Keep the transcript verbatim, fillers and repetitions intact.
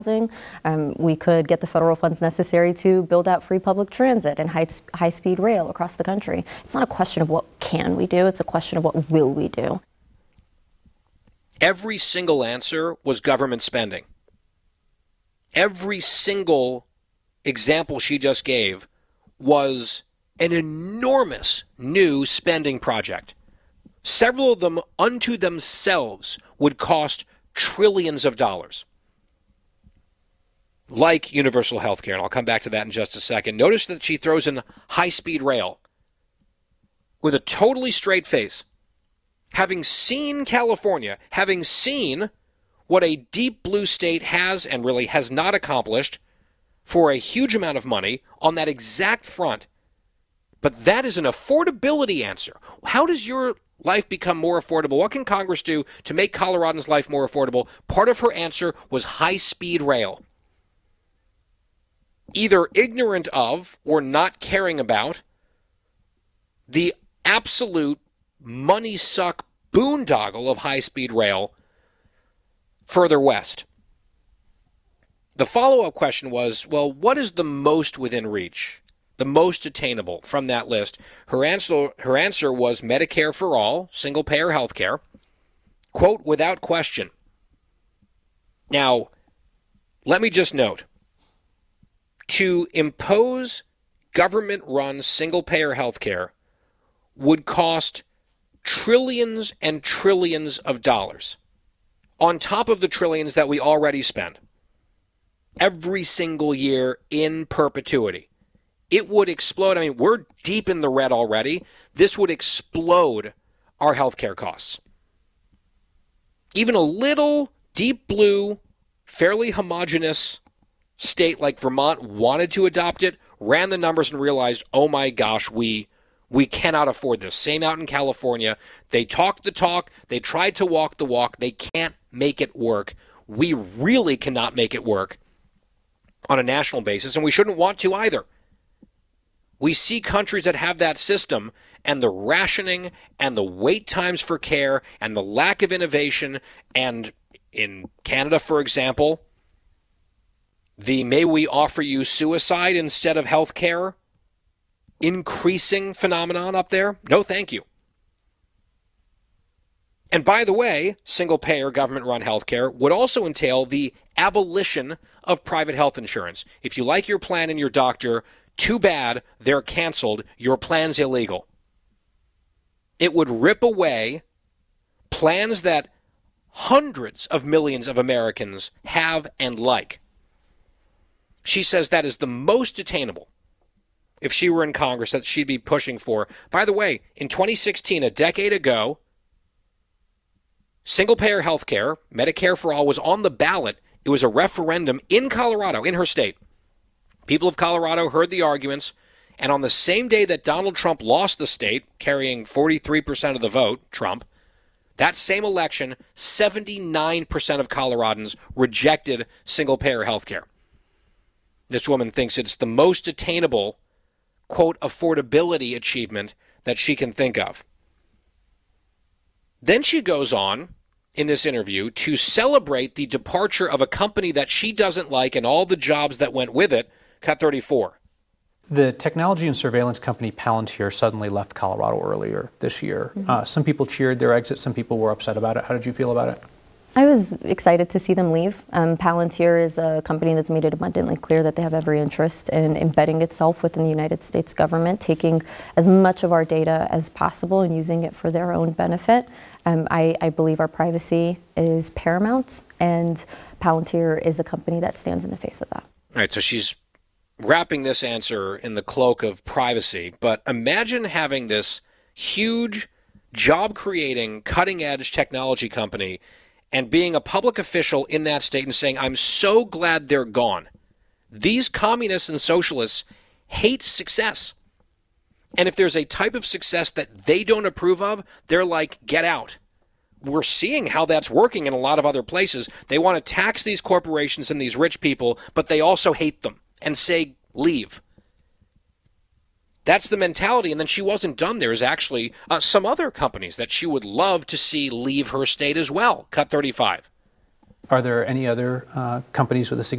Um, we could get the federal funds necessary to build out free public transit and high, high-speed rail across the country. It's not a question of what can we do, it's a question of what will we do. Every single answer was government spending. Every single example she just gave was an enormous new spending project. Several of them unto themselves would cost trillions of dollars. Like universal health care, and I'll come back to that in just a second. Notice that she throws in high-speed rail with a totally straight face. Having seen California, having seen what a deep blue state has and really has not accomplished for a huge amount of money on that exact front. But that is an affordability answer. How does your life become more affordable? What can Congress do to make Coloradans' life more affordable? Part of her answer was high-speed rail. Either ignorant of or not caring about the absolute money-suck boondoggle of high-speed rail further west. The follow-up question was, well, what is the most within reach, the most attainable from that list? Her answer, her answer was Medicare for all, single-payer health care, quote, without question. Now, let me just note, to impose government-run single-payer health care would cost trillions and trillions of dollars on top of the trillions that we already spend every single year in perpetuity. It would explode. I mean, we're deep in the red already. This would explode our healthcare costs. Even a little deep blue, fairly homogenous state like Vermont wanted to adopt it, ran the numbers and realized, oh my gosh, we we cannot afford this. Same out in California. They talked the talk. They tried to walk the walk. They can't make it work. We really cannot make it work on a national basis, and we shouldn't want to either. We see countries that have that system, and the rationing and the wait times for care and the lack of innovation, and in Canada, for example, the may we offer you suicide instead of health care increasing phenomenon up there? No, thank you. And by the way, single-payer government-run health care would also entail the abolition of private health insurance. If you like your plan and your doctor, too bad, they're canceled. Your plan's illegal. It would rip away plans that hundreds of millions of Americans have and like. She says that is the most attainable. If she were in Congress, that she'd be pushing for. By the way, in twenty sixteen, a decade ago, single-payer health care, Medicare for all, was on the ballot. It was a referendum in Colorado, in her state. People of Colorado heard the arguments, and on the same day that Donald Trump lost the state, carrying forty-three percent of the vote, Trump, that same election, seventy-nine percent of Coloradans rejected single-payer health care. This woman thinks it's the most attainable, quote, affordability achievement that she can think of. Then she goes on in this interview to celebrate the departure of a company that she doesn't like and all the jobs that went with it. Cut thirty-four. The technology and surveillance company Palantir suddenly left Colorado earlier this year. Mm-hmm. Uh, some people cheered their exit. Some people were upset about it. How did you feel about it? I was excited to see them leave. Um, Palantir is a company that's made it abundantly clear that they have every interest in embedding itself within the United States government, taking as much of our data as possible and using it for their own benefit. Um, I, I believe our privacy is paramount, and Palantir is a company that stands in the face of that. All right, so she's wrapping this answer in the cloak of privacy, but imagine having this huge, job-creating, cutting-edge technology company and being a public official in that state and saying, I'm so glad they're gone. These communists and socialists hate success. And if there's a type of success that they don't approve of, they're like, get out. We're seeing how that's working in a lot of other places. They want to tax these corporations and these rich people, but they also hate them and say, leave. That's the mentality. And then she wasn't done. There's actually uh, some other companies that she would love to see leave her state as well. Cut thirty-five. Are there any other uh, companies with a significant